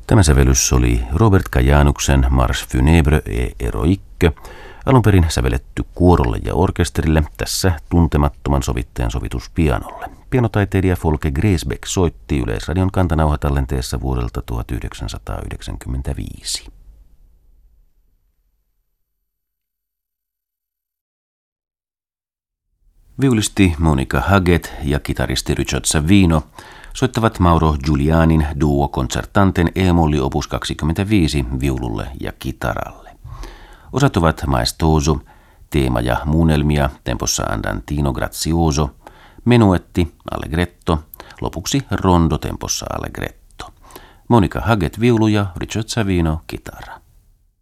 Tämä sävellys oli Robert Kajanuksen Marche funèbre et héroïque, alun perin sävelletty kuorolle ja orkesterille, tässä tuntemattoman sovittajan sovitus pianolle. Pianotaiteilija Folke Gräsbeck soitti Yleisradion kantanauhatallenteessa vuodelta 1995. Viulisti Monica Haggett ja kitaristi Richard Savino soittavat Mauro Giulianin duo concertanten E-molli opus 25 viululle ja kitaralle. Osat ovat maestoso, teema ja muunnelmia tempossa andantino grazioso, menuetti, allegretto, lopuksi rondo tempossa allegretto. Monica Haggett viulu ja Richard Savino kitara.